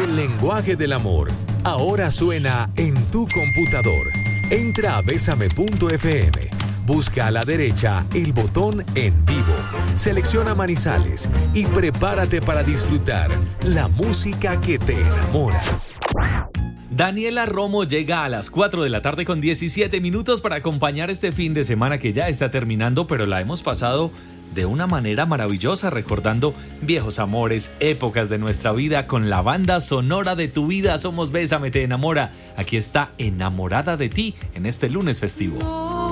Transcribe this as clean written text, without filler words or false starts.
El lenguaje del amor ahora suena en tu computador. Entra a besame.fm. Busca a la derecha el botón En Vivo. Selecciona Manizales y prepárate para disfrutar la música que te enamora. Daniela Romo llega a las 4 de la tarde con 17 minutos para acompañar este fin de semana que ya está terminando, pero la hemos pasado de una manera maravillosa, recordando viejos amores, épocas de nuestra vida con la banda sonora de tu vida. Somos Bésame Te Enamora. Aquí está Enamorada de Ti en este lunes festivo.